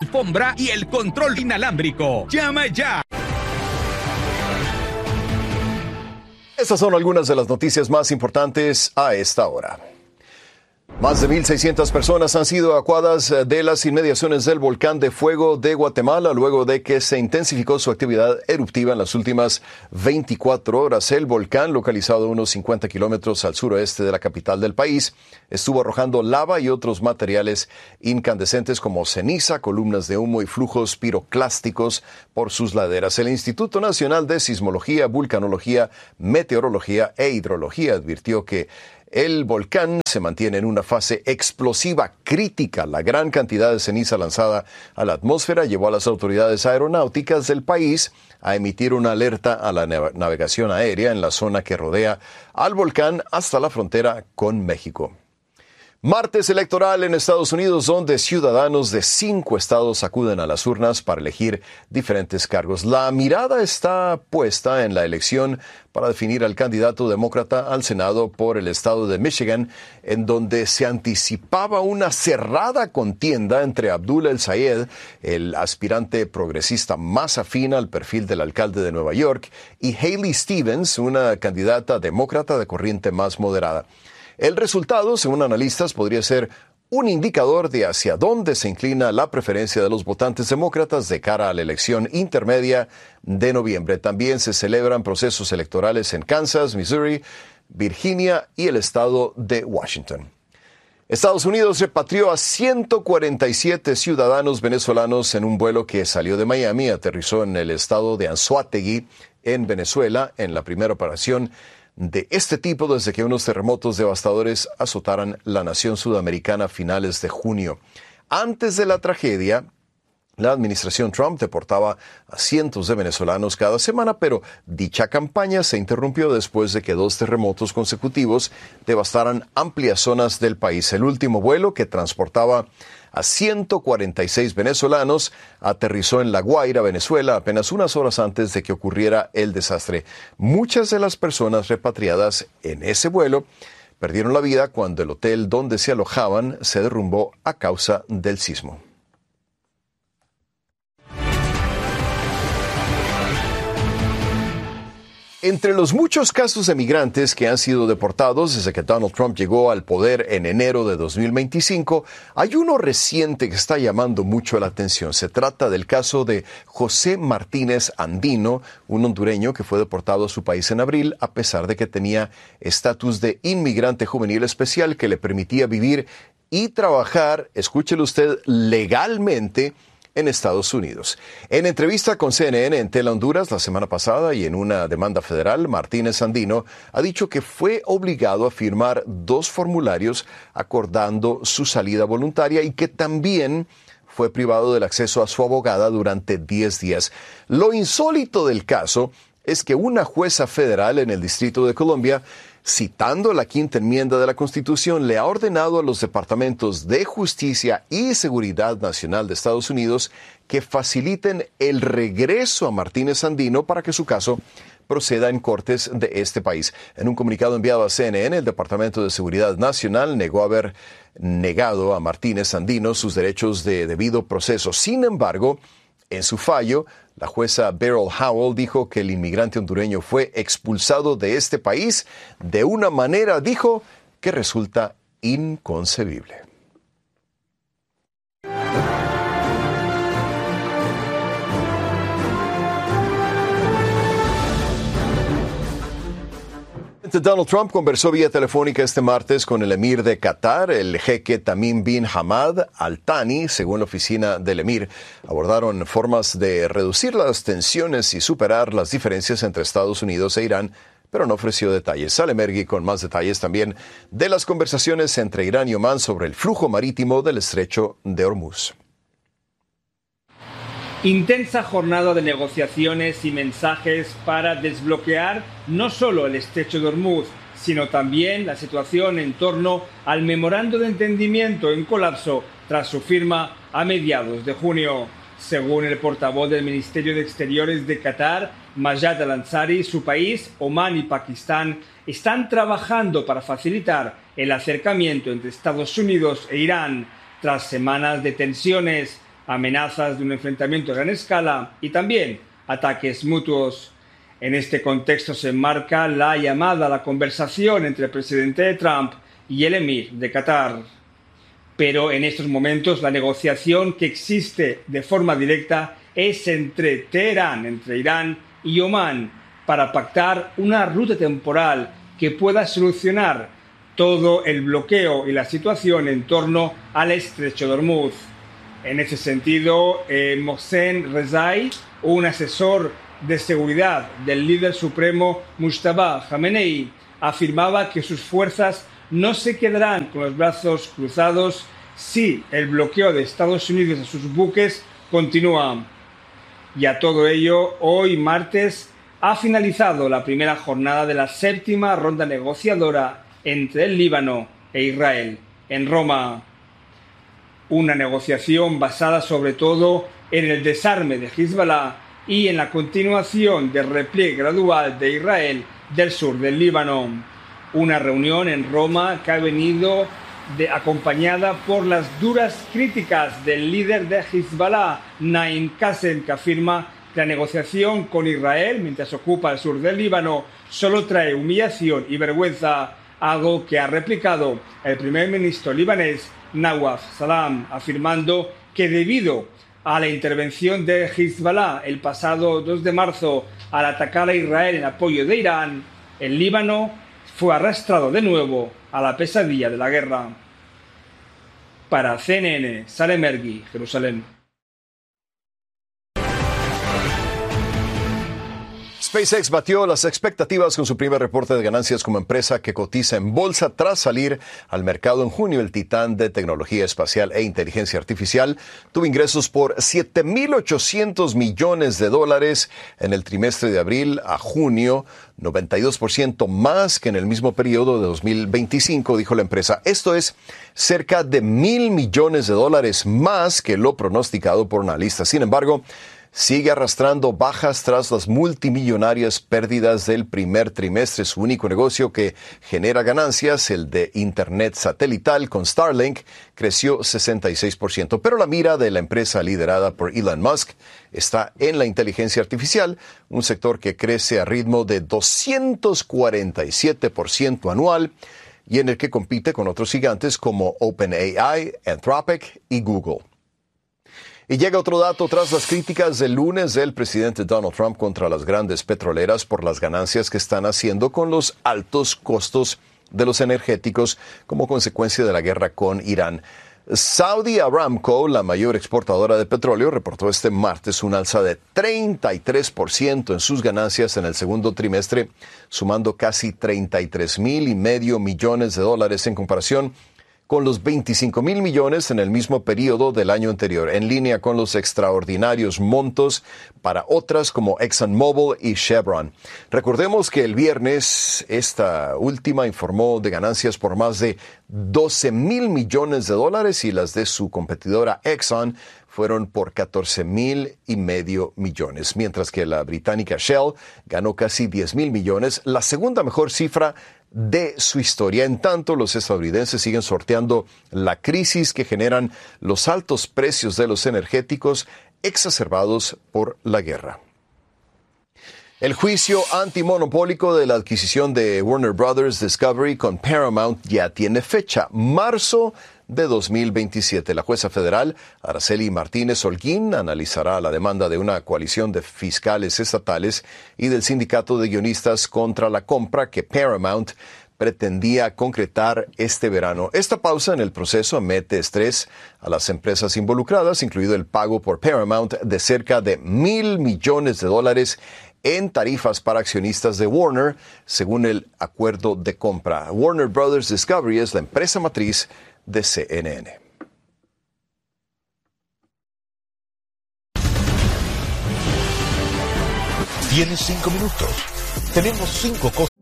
alfombra y el control inalámbrico. ¡Llama ya! Estas son algunas de las noticias más importantes a esta hora. Más de 1,600 personas han sido evacuadas de las inmediaciones del volcán de fuego de Guatemala luego de que se intensificó su actividad eruptiva en las últimas 24 horas. El volcán, localizado a unos 50 kilómetros al suroeste de la capital del país, estuvo arrojando lava y otros materiales incandescentes como ceniza, columnas de humo y flujos piroclásticos por sus laderas. El Instituto Nacional de Sismología, Vulcanología, Meteorología e Hidrología advirtió que el volcán se mantiene en una fase explosiva crítica. La gran cantidad de ceniza lanzada a la atmósfera llevó a las autoridades aeronáuticas del país a emitir una alerta a la navegación aérea en la zona que rodea al volcán hasta la frontera con México. Martes electoral en Estados Unidos, donde ciudadanos de 5 estados acuden a las urnas para elegir diferentes cargos. La mirada está puesta en la elección para definir al candidato demócrata al Senado por el estado de Michigan, en donde se anticipaba una cerrada contienda entre Abdul El-Sayed, el aspirante progresista más afín al perfil del alcalde de Nueva York, y Haley Stevens, una candidata demócrata de corriente más moderada. El resultado, según analistas, podría ser un indicador de hacia dónde se inclina la preferencia de los votantes demócratas de cara a la elección intermedia de noviembre. También se celebran procesos electorales en Kansas, Missouri, Virginia y el estado de Washington. Estados Unidos repatrió a 147 ciudadanos venezolanos en un vuelo que salió de Miami y aterrizó en el estado de Anzoátegui, en Venezuela, en la primera operación de este tipo desde que unos terremotos devastadores azotaran la nación sudamericana a finales de junio. Antes de la tragedia, la administración Trump deportaba a cientos de venezolanos cada semana, pero dicha campaña se interrumpió después de que 2 terremotos consecutivos devastaran amplias zonas del país. El último vuelo, que transportaba a 146 venezolanos, aterrizó en La Guaira, Venezuela, apenas unas horas antes de que ocurriera el desastre. Muchas de las personas repatriadas en ese vuelo perdieron la vida cuando el hotel donde se alojaban se derrumbó a causa del sismo. Entre los muchos casos de migrantes que han sido deportados desde que Donald Trump llegó al poder en enero de 2025, hay uno reciente que está llamando mucho la atención. Se trata del caso de José Martínez Andino, un hondureño que fue deportado a su país en abril a pesar de que tenía estatus de inmigrante juvenil especial que le permitía vivir y trabajar, escúchelo usted, legalmente en Estados Unidos. En entrevista con CNN en Tele Honduras la semana pasada y en una demanda federal, Martínez Andino ha dicho que fue obligado a firmar 2 formularios acordando su salida voluntaria y que también fue privado del acceso a su abogada durante 10 días. Lo insólito del caso es que una jueza federal en el Distrito de Columbia, citando la 5ª enmienda de la Constitución, le ha ordenado a los departamentos de Justicia y Seguridad Nacional de Estados Unidos que faciliten el regreso a Martínez Andino para que su caso proceda en cortes de este país. En un comunicado enviado a CNN, el Departamento de Seguridad Nacional negó haber negado a Martínez Andino sus derechos de debido proceso. Sin embargo, en su fallo, la jueza Beryl Howell dijo que el inmigrante hondureño fue expulsado de este país de una manera, dijo, que resulta inconcebible. Donald Trump conversó vía telefónica este martes con el emir de Qatar, el jeque Tamim bin Hamad Al Thani. Según la oficina del emir, abordaron formas de reducir las tensiones y superar las diferencias entre Estados Unidos e Irán, pero no ofreció detalles. Sale Mergui con más detalles también de las conversaciones entre Irán y Omán sobre el flujo marítimo del estrecho de Hormuz. Intensa jornada de negociaciones y mensajes para desbloquear no solo el estrecho de Hormuz, sino también la situación en torno al memorando de entendimiento en colapso tras su firma a mediados de junio. Según el portavoz del Ministerio de Exteriores de Qatar, Majed Al-Ansari, su país, Omán y Pakistán están trabajando para facilitar el acercamiento entre Estados Unidos e Irán. Tras semanas de tensiones, amenazas de un enfrentamiento a gran escala y también ataques mutuos. En este contexto se enmarca la llamada a la conversación entre el presidente Trump y el emir de Qatar. Pero en estos momentos la negociación que existe de forma directa es entre Teherán, entre Irán y Omán, para pactar una ruta temporal que pueda solucionar todo el bloqueo y la situación en torno al estrecho de Hormuz. En ese sentido, Mohsen Rezai, un asesor de seguridad del líder supremo Mujtaba Khamenei, afirmaba que sus fuerzas no se quedarán con los brazos cruzados si el bloqueo de Estados Unidos a sus buques continúa. Y a todo ello, hoy martes ha finalizado la primera jornada de la 7ª ronda negociadora entre el Líbano e Israel en Roma. Una negociación basada sobre todo en el desarme de Hezbollah y en la continuación del repliegue gradual de Israel del sur del Líbano. Una reunión en Roma que ha venido acompañada por las duras críticas del líder de Hezbollah, Naim Qassem, que afirma que la negociación con Israel, mientras ocupa el sur del Líbano, solo trae humillación y vergüenza, algo que ha replicado el primer ministro libanés Nawaf Salam, afirmando que debido a la intervención de Hezbollah el pasado 2 de marzo al atacar a Israel en apoyo de Irán, el Líbano fue arrastrado de nuevo a la pesadilla de la guerra. Para CNN, Salem Ergui, Jerusalén. SpaceX batió las expectativas con su primer reporte de ganancias como empresa que cotiza en bolsa tras salir al mercado en junio. El titán de tecnología espacial e inteligencia artificial tuvo ingresos por $7,800 millones en el trimestre de abril a junio, 92% más que en el mismo periodo de 2025, dijo la empresa. Esto es cerca de $1,000 millones más que lo pronosticado por analistas. Sin embargo, sigue arrastrando bajas tras las multimillonarias pérdidas del primer trimestre. Su único negocio que genera ganancias, el de Internet satelital con Starlink, creció 66%. Pero la mira de la empresa liderada por Elon Musk está en la inteligencia artificial, un sector que crece a ritmo de 247% anual y en el que compite con otros gigantes como OpenAI, Anthropic y Google. Y llega otro dato tras las críticas del lunes del presidente Donald Trump contra las grandes petroleras por las ganancias que están haciendo con los altos costos de los energéticos como consecuencia de la guerra con Irán. Saudi Aramco, la mayor exportadora de petróleo, reportó este martes un alza de 33% en sus ganancias en el segundo trimestre, sumando casi $33,500 millones en comparación con los $25,000 millones en el mismo periodo del año anterior, en línea con los extraordinarios montos para otras como ExxonMobil y Chevron. Recordemos que el viernes esta última informó de ganancias por más de $12,000 millones y las de su competidora Exxon fueron por $14,500 millones, mientras que la británica Shell ganó casi $10,000 millones, la segunda mejor cifra de su historia. En tanto, los estadounidenses siguen sorteando la crisis que generan los altos precios de los energéticos exacerbados por la guerra. El juicio antimonopólico de la adquisición de Warner Bros. Discovery con Paramount ya tiene fecha, marzo de 2027. La jueza federal Araceli Martínez Holguín analizará la demanda de una coalición de fiscales estatales y del sindicato de guionistas contra la compra que Paramount pretendía concretar este verano. Esta pausa en el proceso mete estrés a las empresas involucradas, incluido el pago por Paramount de cerca de $1,000 millones en tarifas para accionistas de Warner, según el acuerdo de compra. Warner Bros. Discovery es la empresa matriz de CNN. Tienes 5 minutos. Tenemos 5 cosas.